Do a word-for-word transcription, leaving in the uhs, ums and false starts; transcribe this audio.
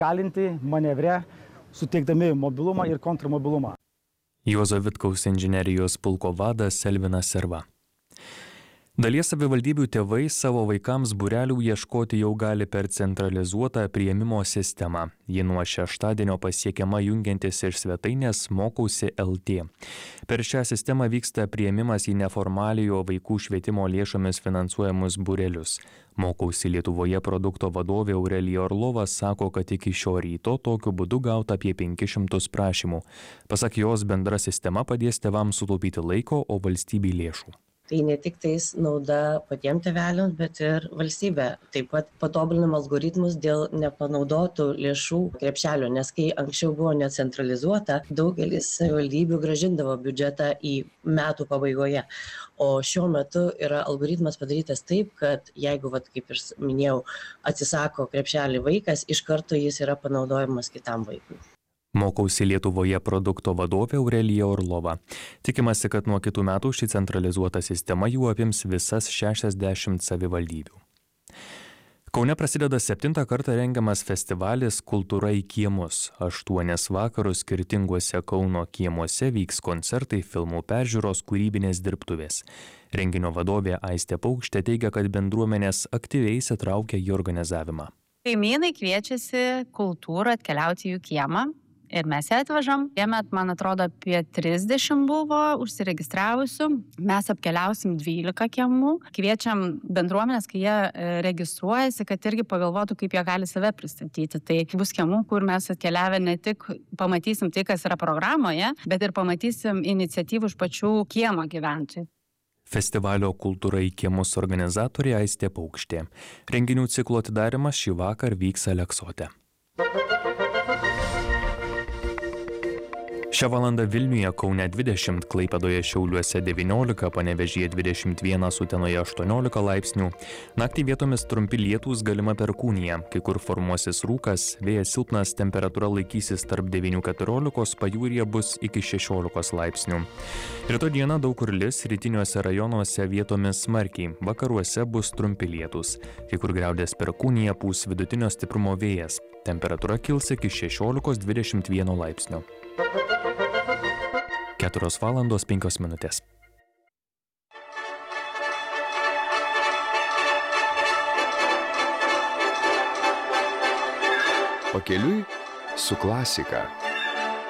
Galinti manevre, suteikdami mobilumą ir kontrmobilumą. Juozo Vitkaus inžinerijos pulko vadas Elvinas Serva. Dalies savivaldybių tėvai savo vaikams būrelių ieškoti jau gali per centralizuotą priėmimo sistemą. Ji nuo šeštadienio pasiekiama jungiantis iš svetainės Mokausi L T. Per šią sistemą vyksta priėmimas į neformaliojo vaikų švietimo lėšomis finansuojamus būrelius. Mokausi Lietuvoje produkto vadovė Aurelija Orlova sako, kad iki šio ryto tokiu būdu gauta apie penkis šimtus prašymų. Pasak jos, bendra sistema padės tėvams sutaupyti laiko, o valstybei lėšų. Tai ne tik tais nauda patiems tėveliams, bet ir valstybė. Taip pat patobulinam algoritmus dėl nepanaudotų lėšų krepšelio, nes kai anksčiau buvo necentralizuota, daugelis savivaldybių grąžindavo biudžetą į metų pabaigoje. O šiuo metu yra algoritmas padarytas taip, kad jeigu, vat, kaip ir minėjau, atsisako krepšelį vaikas, iš karto jis yra panaudojamas kitam vaikui. Mokausi Lietuvoje produkto vadovė Aurelija Orlova. Tikimasi, kad nuo kitų metų ši centralizuota sistema jau apims visas šešiasdešimt savivaldybių. Kaune prasideda septintą kartą rengiamas festivalis Kultūra į kiemus. Aštuonis vakarus skirtinguose Kauno kiemuose vyks koncertai, filmų peržiūros, kūrybinės dirbtuvės. Renginio vadovė Aistė Paukštė teigia, kad bendruomenės aktyviai įsitraukia į organizavimą. Kaimynai kviečiasi kultūrą atkeliauti į jų kiemą. Ir mes ją atvežam. Šiemet, man atrodo, apie trisdešimt buvo užsiregistravusių. Mes apkeliausim dvylika kiemų. Kviečiam bendruomenės, kai jie registruojasi, kad irgi pagalvotų, kaip jie gali save pristatyti. Tai bus kiemų, kur mes atkeliavę ne tik pamatysim tai, kas yra programoje, bet ir pamatysim iniciatyvų iš pačių kiemo gyventojų. Festivalio Kultūra į kiemus organizatorė Aistė Paukštė. Renginių ciklo atidarymas šį vakar vyks Aleksote. Šią valandą Vilniuje, Kaune dvidešimt, Klaipėdoje, Šiauliuose devyniolika, Panevėžyje dvidešimt vienas, Utenoje aštuoniolika laipsnių. Naktį vietomis trumpi lietūs, galima perkūnija, kai kur formuosis rūkas, vėjas silpnas, temperatūra laikysis tarp devynių keturiolikos, pajūryje bus iki šešiolikos laipsnių. Rytoj dieną daug kur lis, rytiniuose rajonuose vietomis smarkiai, vakaruose bus trumpi lietūs, kai kur griaudės perkūnija, pūs vidutinio stiprumo vėjas. Temperatūra kils iki šešiolikos dvidešimt vieno laipsnio. keturios valandos penkios minutės. Pakeliui su klasika.